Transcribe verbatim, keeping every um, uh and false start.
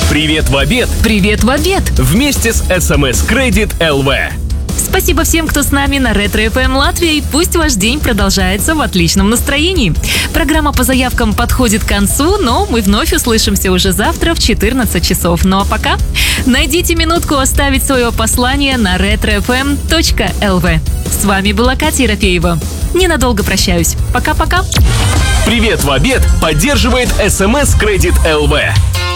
Привет в обед Привет в обед! вместе с эс эм эс Credit эл ви. Спасибо всем, кто с нами на Ретро эф эм Латвия, и пусть ваш день продолжается в отличном настроении. Программа по заявкам подходит к концу, но мы вновь услышимся уже завтра в четырнадцать часов. Ну а пока найдите минутку оставить свое послание на ретро эф эм точка эл ви. С вами была Катя Ерофеева. Ненадолго прощаюсь. Пока-пока. Привет в обед поддерживает эс эм эс Credit эл ви.